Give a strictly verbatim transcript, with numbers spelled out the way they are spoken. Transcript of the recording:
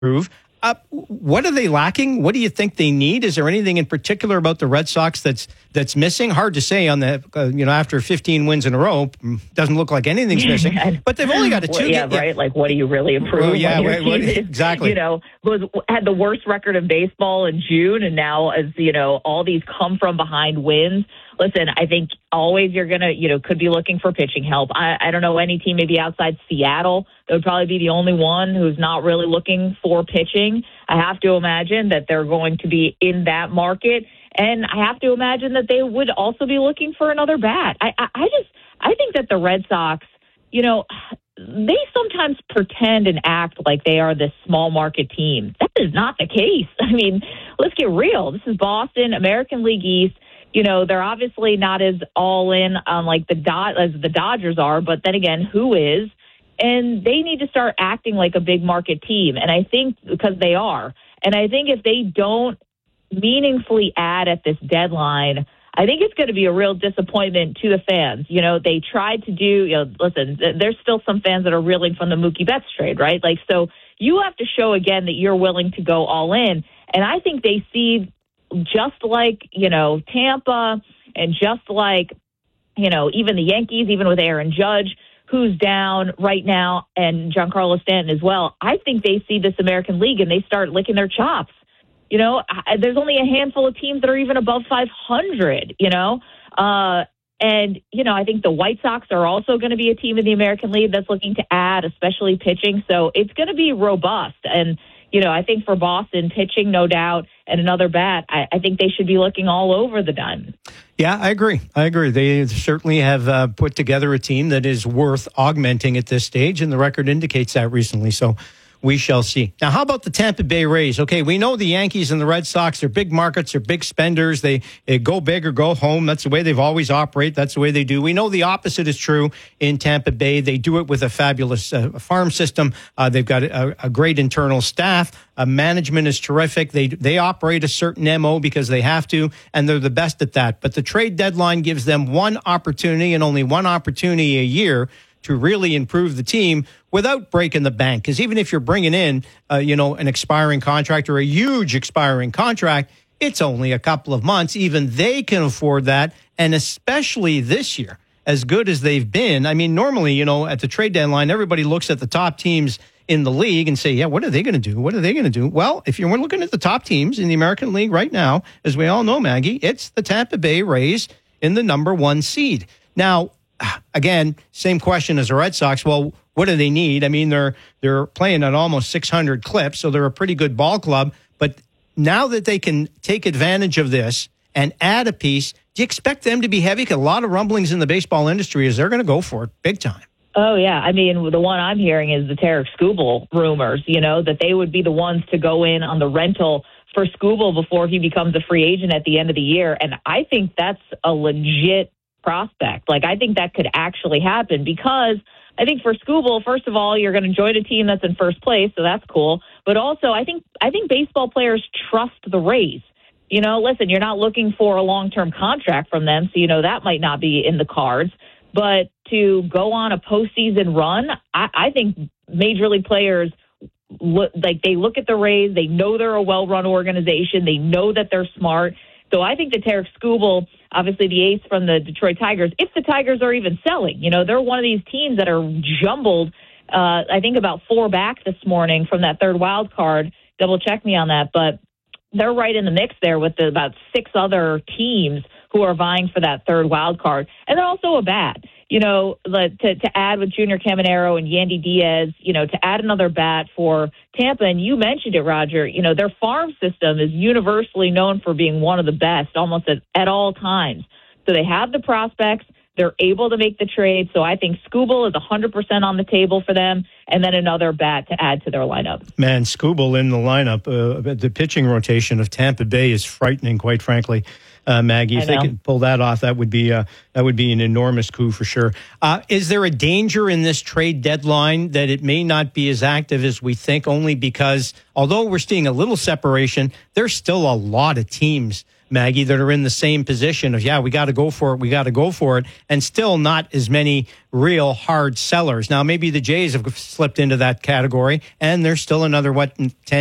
improve. Uh, what are they lacking? What do you think they need? Is there anything in particular about the Red Sox that's that's missing? Hard to say on the uh, you know after fifteen wins in a row, doesn't look like anything's missing. But they've only got a two. Well, yeah, game, right. Like, what do you really improve? Well, yeah, when your what, team is, exactly. You know, was had the worst record in baseball in June, and now as you know, all these come from behind wins. Listen, I think always you're going to, you know, could be looking for pitching help. I, I don't know any team maybe outside Seattle. That would probably be the only one who's not really looking for pitching. I have to imagine that they're going to be in that market. And I have to imagine that they would also be looking for another bat. I, I, I just, I think that the Red Sox, you know, they sometimes pretend and act like they are this small market team. That is not the case. I mean, let's get real. This is Boston, American League East. You know, they're obviously not as all in on like the Dod- as the Dodgers are, but then again, who is? And they need to start acting like a big market team. And I think because they are. And I think if they don't meaningfully add at this deadline, I think it's going to be a real disappointment to the fans. You know, they tried to do, you know, listen, there's still some fans that are reeling from the Mookie Betts trade, right? Like, so you have to show again that you're willing to go all in. And I think they see, just like, you know, Tampa and just like, you know, even the Yankees, even with Aaron Judge, who's down right now, and Giancarlo Stanton as well, I think they see this American League and they start licking their chops. You know, I, there's only a handful of teams that are even above five hundred, you know. Uh, and, you know, I think the White Sox are also going to be a team in the American League that's looking to add, especially pitching. So it's going to be robust. And, you know, I think for Boston, pitching, no doubt, and another bat, I, I think they should be looking all over the Diamond. Yeah, I agree. I agree. They certainly have uh, put together a team that is worth augmenting at this stage, and the record indicates that recently. So we shall see. Now, how about the Tampa Bay Rays? Okay, we know the Yankees and the Red Sox, they're big markets, they're big spenders. They, they go big or go home. That's the way they've always operated. That's the way they do. We know the opposite is true in Tampa Bay. They do it with a fabulous uh, farm system. Uh, they've got a, a great internal staff. Uh, management is terrific. They they operate a certain M O because they have to, and they're the best at that. But the trade deadline gives them one opportunity and only one opportunity a year to really improve the team without breaking the bank. Because even if you're bringing in, uh, you know, an expiring contract or a huge expiring contract, it's only a couple of months. Even they can afford that. And especially this year, as good as they've been. I mean, normally, you know, at the trade deadline, everybody looks at the top teams in the league and say, yeah, what are they going to do? What are they going to do? Well, if you're looking at the top teams in the American League right now, as we all know, Maggie, it's the Tampa Bay Rays in the number one seed. Now, again, same question as the Red Sox. Well, what do they need? I mean, they're they're playing at almost six hundred clips, so they're a pretty good ball club. But now that they can take advantage of this and add a piece, do you expect them to be heavy? Because a lot of rumblings in the baseball industry is they're going to go for it big time. Oh, yeah. I mean, the one I'm hearing is the Tarek Skubal rumors, you know, that they would be the ones to go in on the rental for Skubal before he becomes a free agent at the end of the year. And I think that's a legit prospect. Like, I think that could actually happen because I think for Skubal, first of all, you're going to join a team that's in first place, so that's cool. But also, I think I think baseball players trust the Rays. You know, listen, you're not looking for a long-term contract from them, so you know that might not be in the cards. But to go on a postseason run, I, I think major league players look like they look at the Rays. They know they're a well-run organization. They know that they're smart. So I think that Tarek Skubal, obviously the ace from the Detroit Tigers, if the Tigers are even selling, you know, they're one of these teams that are jumbled. Uh, I think about four back this morning from that third wild card. Double check me on that, but they're right in the mix there with the, about six other teams who are vying for that third wild card. And they're also a bat. You know, to, to add with Junior Caminero and Yandy Diaz, you know, to add another bat for Tampa. And you mentioned it, Roger, you know, their farm system is universally known for being one of the best almost at, at all times. So they have the prospects. They're able to make the trade. So I think Skubal is one hundred percent on the table for them, and then another bat to add to their lineup. Man, Skubal in the lineup. Uh, the pitching rotation of Tampa Bay is frightening, quite frankly. Uh, Maggie, if they could pull that off, that would be uh, that would be an enormous coup for sure. Uh, is there a danger in this trade deadline that it may not be as active as we think? Only because, although we're seeing a little separation, there's still a lot of teams Maggie, that are in the same position of, yeah, we got to go for it, we got to go for it, and still not as many real hard sellers. Now, maybe the Jays have slipped into that category, and there's still another, what, ten